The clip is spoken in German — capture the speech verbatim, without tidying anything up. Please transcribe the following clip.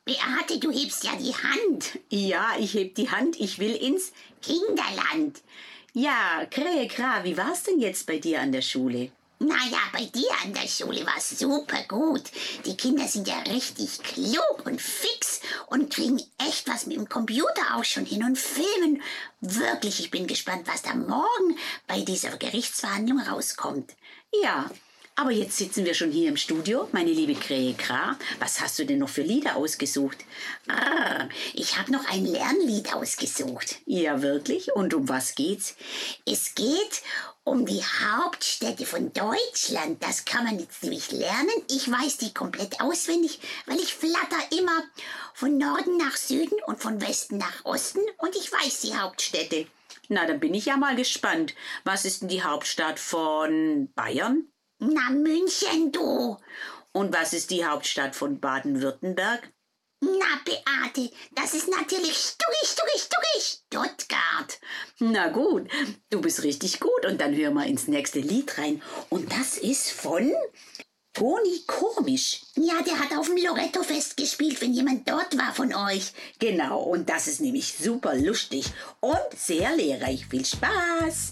Beate, du hebst ja die Hand. Ja, ich heb die Hand, ich will ins... Kinderland. Ja, Krähe Kra, wie war's denn jetzt bei dir an der Schule? Naja, bei dir an der Schule war's super gut. Die Kinder sind ja richtig klug und fix und kriegen echt was mit dem Computer auch schon hin und filmen. Wirklich, ich bin gespannt, was da morgen bei dieser Gerichtsverhandlung rauskommt. Ja, aber jetzt sitzen wir schon hier im Studio, meine liebe Krähe Kra. Was hast du denn noch für Lieder ausgesucht? Ah, ich habe noch ein Lernlied ausgesucht. Ja, wirklich? Und um was geht's? Es geht um die Hauptstädte von Deutschland. Das kann man jetzt nämlich lernen. Ich weiß die komplett auswendig, weil ich flatter immer von Norden nach Süden und von Westen nach Osten und ich weiß die Hauptstädte. Na, dann bin ich ja mal gespannt. Was ist denn die Hauptstadt von Bayern? Na, München, du. Und was ist die Hauptstadt von Baden-Württemberg? Na, Beate, das ist natürlich Stuggi, Stuggi, Stuggi, Stuttgart. Na gut, du bist richtig gut. Und dann hören wir ins nächste Lied rein. Und das ist von Toni Komisch. Ja, der hat auf dem Loretto-Fest gespielt, wenn jemand dort war von euch. Genau, und das ist nämlich super lustig und sehr lehrreich. Viel Spaß!